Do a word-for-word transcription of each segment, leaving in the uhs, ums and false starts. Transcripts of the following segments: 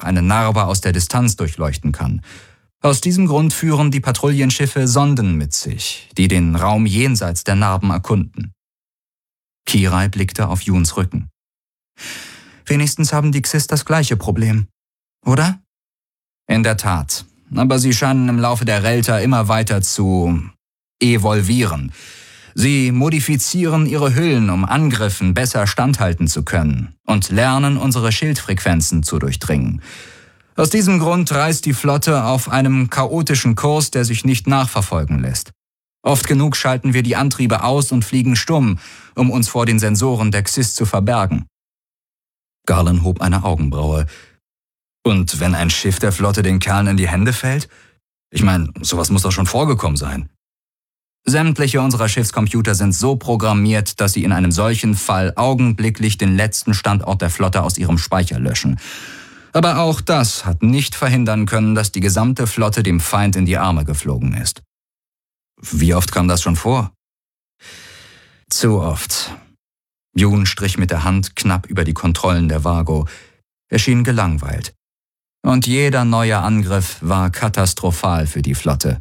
eine Narbe aus der Distanz durchleuchten kann. Aus diesem Grund führen die Patrouillenschiffe Sonden mit sich, die den Raum jenseits der Narben erkunden. Kirai blickte auf Juns Rücken. Wenigstens haben die Xyz das gleiche Problem, oder? In der Tat, aber sie scheinen im Laufe der Relta immer weiter zu evolvieren. Sie modifizieren ihre Hüllen, um Angriffen besser standhalten zu können und lernen, unsere Schildfrequenzen zu durchdringen. Aus diesem Grund reist die Flotte auf einem chaotischen Kurs, der sich nicht nachverfolgen lässt. Oft genug schalten wir die Antriebe aus und fliegen stumm, um uns vor den Sensoren der Xyz zu verbergen. Garland hob eine Augenbraue. Und wenn ein Schiff der Flotte den Kerlen in die Hände fällt? Ich meine, sowas muss doch schon vorgekommen sein. Sämtliche unserer Schiffscomputer sind so programmiert, dass sie in einem solchen Fall augenblicklich den letzten Standort der Flotte aus ihrem Speicher löschen. Aber auch das hat nicht verhindern können, dass die gesamte Flotte dem Feind in die Arme geflogen ist. Wie oft kam das schon vor? Zu oft. Jun strich mit der Hand knapp über die Kontrollen der Vago. Er schien gelangweilt. Und jeder neue Angriff war katastrophal für die Flotte.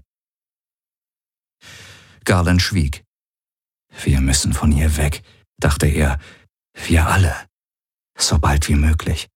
Garland schwieg. Wir müssen von hier weg, dachte er. Wir alle. So bald wie möglich.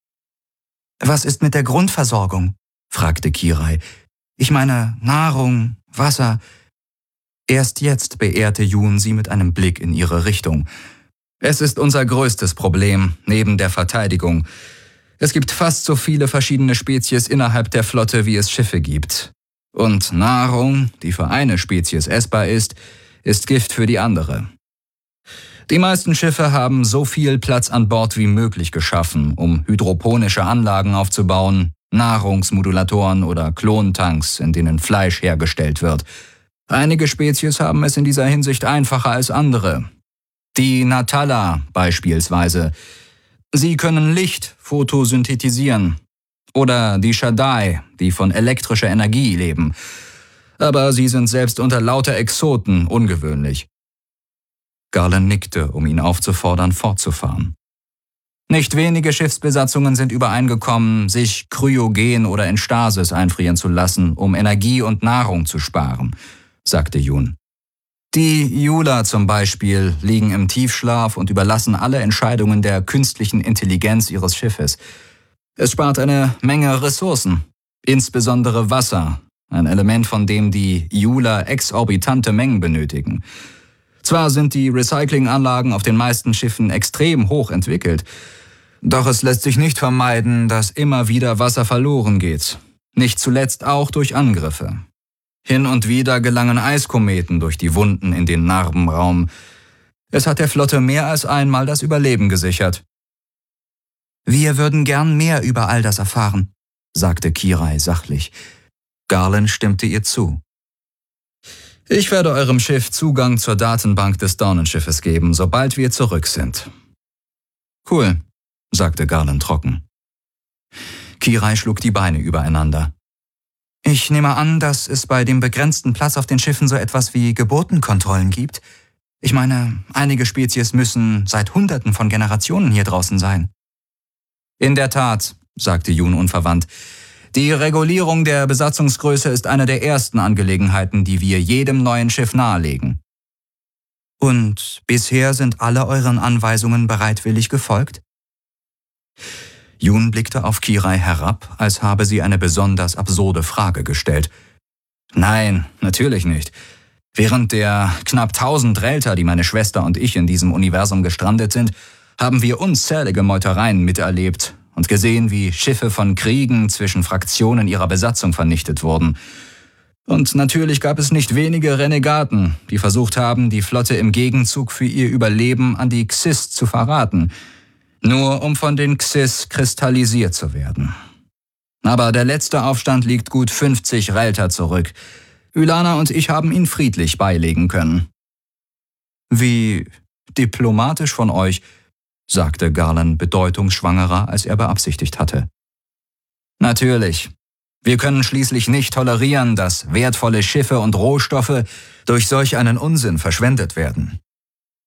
Was ist mit der Grundversorgung? Fragte Kirai. Ich meine, Nahrung, Wasser. Erst jetzt beehrte Jun sie mit einem Blick in ihre Richtung. Es ist unser größtes Problem, neben der Verteidigung. Es gibt fast so viele verschiedene Spezies innerhalb der Flotte, wie es Schiffe gibt. Und Nahrung, die für eine Spezies essbar ist, ist Gift für die andere. Die meisten Schiffe haben so viel Platz an Bord wie möglich geschaffen, um hydroponische Anlagen aufzubauen, Nahrungsmodulatoren oder Klontanks, in denen Fleisch hergestellt wird. Einige Spezies haben es in dieser Hinsicht einfacher als andere. Die Natala beispielsweise. Sie können Licht photosynthetisieren. Oder die Shaddai, die von elektrischer Energie leben. Aber sie sind selbst unter lauter Exoten ungewöhnlich. Garland nickte, um ihn aufzufordern, fortzufahren. Nicht wenige Schiffsbesatzungen sind übereingekommen, sich kryogen oder in Stasis einfrieren zu lassen, um Energie und Nahrung zu sparen, sagte Jun. Die Jula zum Beispiel liegen im Tiefschlaf und überlassen alle Entscheidungen der künstlichen Intelligenz ihres Schiffes. Es spart eine Menge Ressourcen, insbesondere Wasser, ein Element, von dem die Jula exorbitante Mengen benötigen. Zwar sind die Recyclinganlagen auf den meisten Schiffen extrem hoch entwickelt, doch es lässt sich nicht vermeiden, dass immer wieder Wasser verloren geht. Nicht zuletzt auch durch Angriffe. Hin und wieder gelangen Eiskometen durch die Wunden in den Narbenraum. Es hat der Flotte mehr als einmal das Überleben gesichert. Wir würden gern mehr über all das erfahren, sagte Kirai sachlich. Garland stimmte ihr zu. Ich werde eurem Schiff Zugang zur Datenbank des Dornenschiffes geben, sobald wir zurück sind. Cool, sagte Garland trocken. Kirai schlug die Beine übereinander. Ich nehme an, dass es bei dem begrenzten Platz auf den Schiffen so etwas wie Geburtenkontrollen gibt. Ich meine, einige Spezies müssen seit Hunderten von Generationen hier draußen sein. In der Tat, sagte Jun unverwandt. Die Regulierung der Besatzungsgröße ist eine der ersten Angelegenheiten, die wir jedem neuen Schiff nahelegen. Und bisher sind alle euren Anweisungen bereitwillig gefolgt? Jun blickte auf Kirai herab, als habe sie eine besonders absurde Frage gestellt. Nein, natürlich nicht. Während der knapp tausend Relta, die meine Schwester und ich in diesem Universum gestrandet sind, haben wir unzählige Meutereien miterlebt und gesehen, wie Schiffe von Kriegen zwischen Fraktionen ihrer Besatzung vernichtet wurden. Und natürlich gab es nicht wenige Renegaten, die versucht haben, die Flotte im Gegenzug für ihr Überleben an die Xyz zu verraten, nur um von den Xyz kristallisiert zu werden. Aber der letzte Aufstand liegt gut fünfzig Relta zurück. Ylana und ich haben ihn friedlich beilegen können. Wie diplomatisch von euch, sagte Garland bedeutungsschwangerer, als er beabsichtigt hatte. Natürlich. Wir können schließlich nicht tolerieren, dass wertvolle Schiffe und Rohstoffe durch solch einen Unsinn verschwendet werden.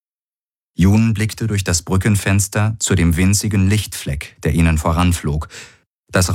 Jun blickte durch das Brückenfenster zu dem winzigen Lichtfleck, der ihnen voranflog,